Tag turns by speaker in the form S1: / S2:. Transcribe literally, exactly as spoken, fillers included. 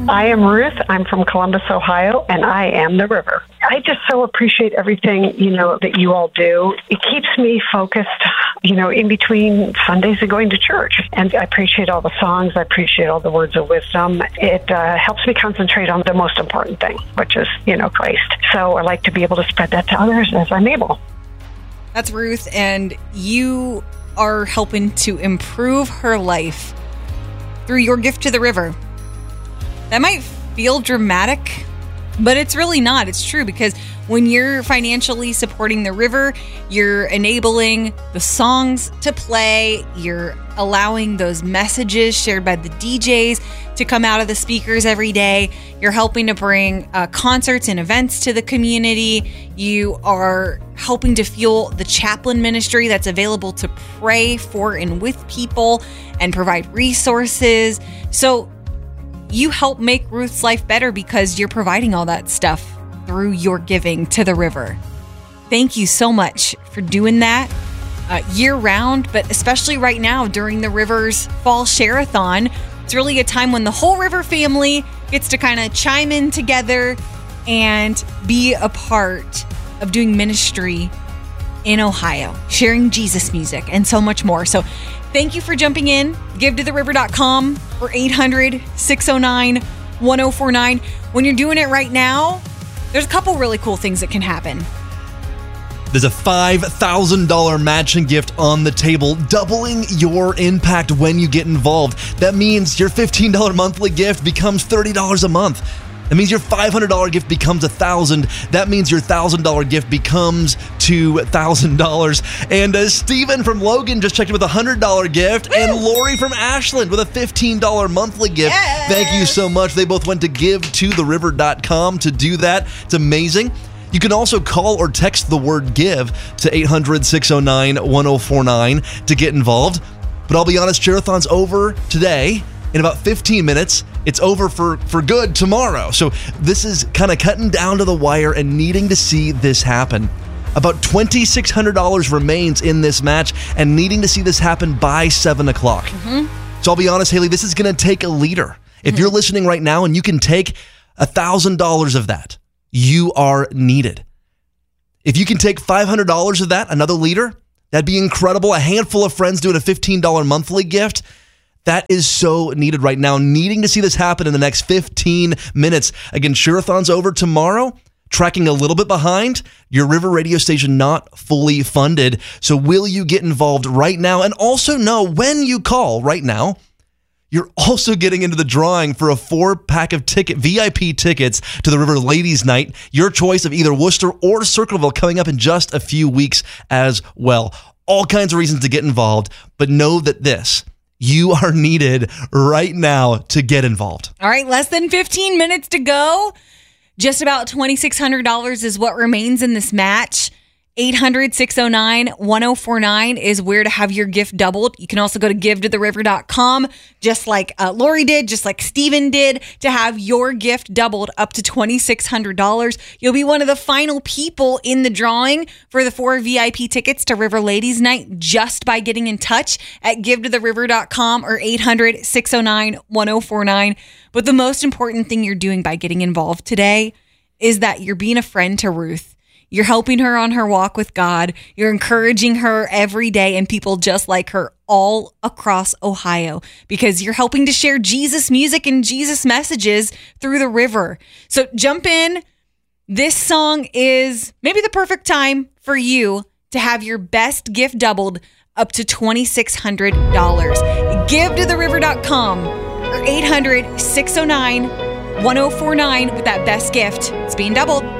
S1: I am Ruth. I'm from Columbus, Ohio, and I am the river. I just so appreciate everything, you know, that you all do. It keeps me focused, you know, in between Sundays and going to church. And I appreciate all the songs. I appreciate all the words of wisdom. It uh, helps me concentrate on the most important thing, which is, you know, Christ. So I like to be able to spread that to others as I'm able.
S2: That's Ruth, and you are helping to improve her life through your gift to the river. That might feel dramatic, but it's really not. It's true, because when you're financially supporting the river, you're enabling the songs to play, you're allowing those messages shared by the D Js to come out of the speakers every day, you're helping to bring uh, concerts and events to the community, you are helping to fuel the chaplain ministry that's available to pray for and with people and provide resources. So you help make Ruth's life better because you're providing all that stuff through your giving to the river. Thank you so much for doing that uh, year round, but especially right now during the river's fall share-a-thon. It's really a time when the whole river family gets to kind of chime in together and be a part of doing ministry in Ohio, sharing Jesus music and so much more. So thank you for jumping in. give to the river dot com or eight hundred, six oh nine, one oh four nine. When you're doing it right now, there's a couple really cool things that can happen.
S3: There's a five thousand dollars matching gift on the table, doubling your impact when you get involved. That means your fifteen dollars monthly gift becomes thirty dollars a month. That means your five hundred dollars gift becomes one thousand dollars. That means your one thousand dollars gift becomes two thousand dollars. And uh, Steven from Logan just checked in with a one hundred dollars gift. Woo! And Lori from Ashland with a fifteen dollars monthly gift.
S2: Yes!
S3: Thank you so much. They both went to give to the river dot com to do that. It's amazing. You can also call or text the word GIVE to eight hundred, six oh nine, one oh four nine to get involved. But I'll be honest, Share-a-thon's over today. In about fifteen minutes, it's over for, for good tomorrow. So this is kind of cutting down to the wire and needing to see this happen. About two thousand six hundred dollars remains in this match and needing to see this happen by seven o'clock. Mm-hmm. So I'll be honest, Haley, this is going to take a leader. If mm-hmm. you're listening right now and you can take one thousand dollars of that, you are needed. If you can take five hundred dollars of that, another leader, that'd be incredible. A handful of friends doing a fifteen dollars monthly gift. That is so needed right now. Needing to see this happen in the next fifteen minutes. Again, Share-a-thon's over tomorrow. Tracking a little bit behind. Your River radio station not fully funded. So will you get involved right now? And also know when you call right now, you're also getting into the drawing for a four-pack of ticket V I P tickets to the River Ladies Night. Your choice of either Worcester or Circleville coming up in just a few weeks as well. All kinds of reasons to get involved, but know that this, you are needed right now to get involved.
S2: All right, less than fifteen minutes to go. Just about two thousand six hundred dollars is what remains in this match. eight hundred, six oh nine, one oh four nine is where to have your gift doubled. You can also go to give to the river dot com, just like uh, Lori did, just like Steven did, to have your gift doubled up to two thousand six hundred dollars. You'll be one of the final people in the drawing for the four V I P tickets to River Ladies Night just by getting in touch at give to the river dot com or eight hundred, six oh nine, one oh four nine. But the most important thing you're doing by getting involved today is that you're being a friend to Ruth. You're helping her on her walk with God. You're encouraging her every day and people just like her all across Ohio because you're helping to share Jesus music and Jesus messages through the river. So jump in. This song is maybe the perfect time for you to have your best gift doubled up to two thousand six hundred dollars. give to the river dot com or eight hundred, six oh nine, one oh four nine with that best gift. It's being doubled.